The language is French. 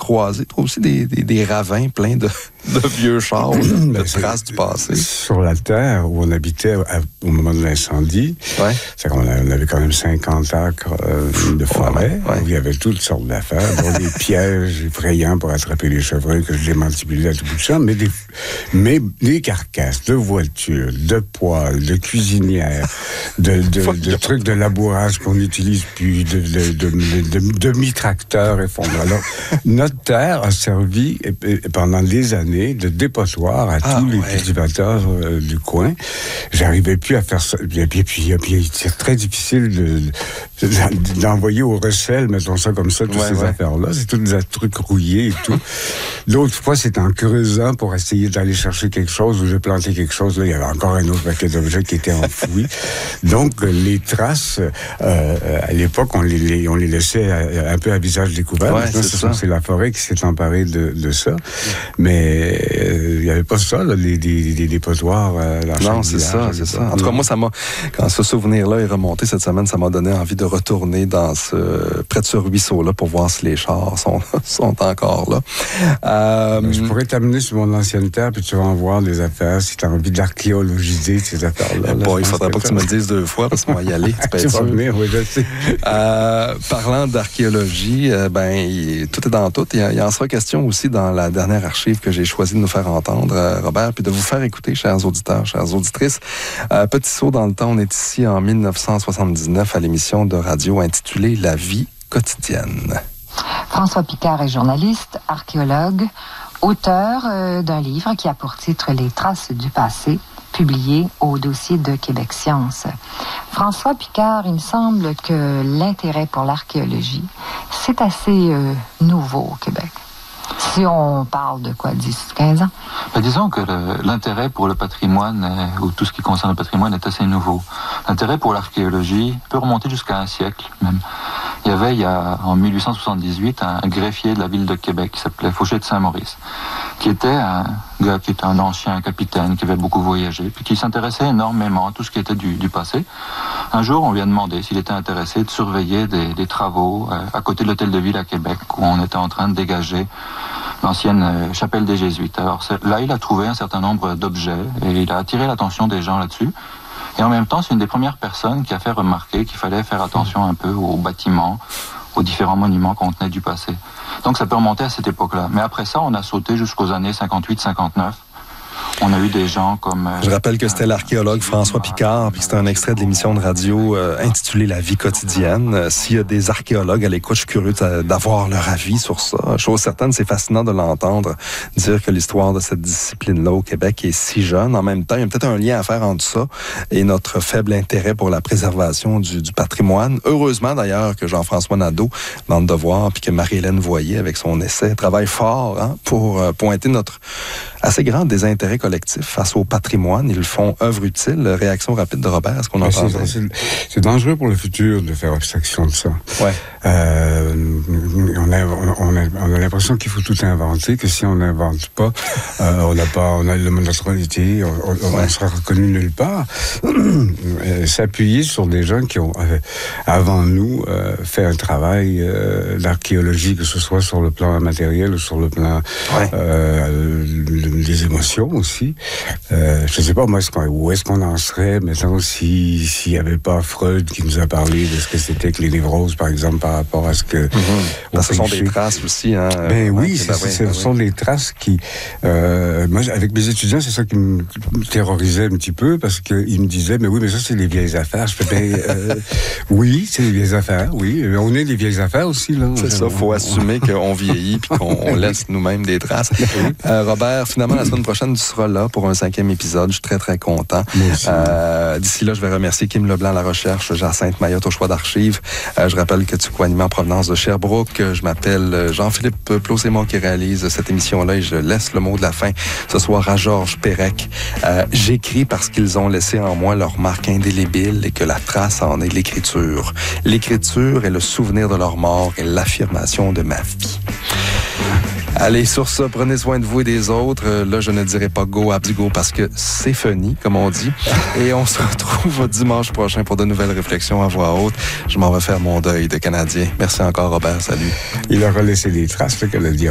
croisé, toi aussi, des ravins pleins de vieux chars, de traces du passé. Sur la terre où on habitait au moment de l'incendie, on avait quand même 50 acres de forêt, où il y avait toutes sortes d'affaires, dont des pièges effrayants pour attraper les chevreuils que je démantibulais à tout bout de champ, mais des carcasses de voitures, de poêles, de cuisinières, de trucs de labourage qu'on n'utilise plus, de mi-tracteurs effondrés. Alors, notre terre a servi pendant des années de dépotoir à tous les cultivateurs du coin. J'arrivais plus à faire ça. Et puis c'est très difficile d'envoyer au recel, mettons ça comme ça, toutes ces affaires-là. C'est tous des trucs rouillés et tout. L'autre fois, c'était en creusant pour essayer d'aller chercher quelque chose ou de planter quelque chose. Là, il y avait encore un autre paquet d'objets qui étaient enfouis. Donc, les traces, à l'époque, on les laissait un peu à visage découvert. Maintenant, c'est la forêt qui s'est emparée de ça. Mais il n'y avait pas ça, là, des dépotoirs. Non, c'est ça. En tout cas, moi, quand ce souvenir-là est remonté cette semaine, ça m'a donné envie de retourner près de ce ruisseau-là pour voir si les chars sont encore là. Je pourrais t'amener sur mon ancienne terre, puis tu vas en voir des affaires, si tu as envie d'archéologiser ces affaires-là. Bon, il ne faudrait pas que tu me le dises 2 fois, parce qu'on va y aller. Tu peux être sûr. Oui, je sais. Parlant d'archéologie, tout est dans tout. Il y en sera question aussi dans la dernière archive que j'ai choisi de nous faire entendre, Robert, puis de vous faire écouter, chers auditeurs, chères auditrices. Petit saut dans le temps, on est ici en 1979 à l'émission de radio intitulée « La vie quotidienne ». François Picard est journaliste, archéologue, auteur d'un livre qui a pour titre « Les traces du passé », publié au dossier de Québec Science. François Picard, il me semble que l'intérêt pour l'archéologie, c'est assez nouveau au Québec. Si on parle de quoi, 10-15 ans? Disons que l'intérêt pour le patrimoine, ou tout ce qui concerne le patrimoine, est assez nouveau. L'intérêt pour l'archéologie peut remonter jusqu'à un siècle même. Il y a en 1878 un greffier de la ville de Québec qui s'appelait Fauché de Saint-Maurice, qui était un ancien capitaine qui avait beaucoup voyagé, puis qui s'intéressait énormément à tout ce qui était du passé. Un jour, on lui a demandé s'il était intéressé de surveiller des travaux à côté de l'hôtel de ville à Québec, où on était en train de dégager l'ancienne chapelle des Jésuites. Alors là, il a trouvé un certain nombre d'objets et il a attiré l'attention des gens là-dessus. Et en même temps, c'est une des premières personnes qui a fait remarquer qu'il fallait faire attention un peu aux bâtiments, aux différents monuments qu'on tenait du passé. Donc ça peut remonter à cette époque-là. Mais après ça, on a sauté jusqu'aux années 58-59. On a eu des gens comme... Je rappelle que c'était l'archéologue François Picard, puis c'était un extrait de l'émission de radio intitulée « La vie quotidienne ». S'il y a des archéologues à l'écoute, je suis curieux d'avoir leur avis sur ça. Chose certaine, c'est fascinant de l'entendre dire que l'histoire de cette discipline-là au Québec est si jeune. En même temps, il y a peut-être un lien à faire entre ça et notre faible intérêt pour la préservation du patrimoine. Heureusement, d'ailleurs, que Jean-François Nadeau, dans Le Devoir, puis que Marie-Hélène Voyer, avec son essai, travaille fort pour pointer notre assez grand désintérêt collectif face au patrimoine. Ils font œuvre utile. Réaction rapide de Robert, est-ce qu'on entend? C'est dangereux pour le futur de faire abstraction de ça. Ouais. On a l'impression qu'il faut tout inventer, que si on n'invente pas, on a le monopolité, on ne sera reconnu nulle part. S'appuyer sur des gens qui ont, avant nous, fait un travail d'archéologie, que ce soit sur le plan matériel ou sur le plan des émotions aussi. Je ne sais pas, moi, où est-ce qu'on en serait, maintenant, s'il n'y avait pas Freud qui nous a parlé de ce que c'était que les névroses, par exemple, par rapport à ce que... Ce sont des traces aussi. Hein, ce sont des traces qui... moi, avec mes étudiants, c'est ça qui me terrorisait un petit peu, parce qu'ils me disaient, mais ça, c'est les vieilles affaires. Je fais, oui, c'est les vieilles affaires, oui. On est des vieilles affaires aussi, là. C'est ça, il faut assumer qu'on vieillit puis qu'on laisse nous-mêmes des traces. Robert, finalement, la semaine prochaine, tu seras là pour un 5e épisode. Je suis très, très content. D'ici là, je vais remercier Kim Leblanc à la recherche, Jacinthe Mayotte au choix d'archives. Je rappelle que tu co-animes en provenance de Sherbrooke. Je m'appelle Jean-Philippe Plausémont qui réalise cette émission-là et je laisse le mot de la fin ce soir à Georges Pérec. J'écris parce qu'ils ont laissé en moi leur marque indélébile et que la trace en est l'écriture. L'écriture est le souvenir de leur mort et l'affirmation de ma vie. Allez, sur ça, prenez soin de vous et des autres. Là, je ne dirai pas go Abdigo parce que c'est funny, comme on dit. Et on se retrouve dimanche prochain pour de nouvelles réflexions à voix haute. Je m'en vais faire mon deuil de Canadien. Merci encore, Robert. Salut. Il aura laissé des traces, le Canadien.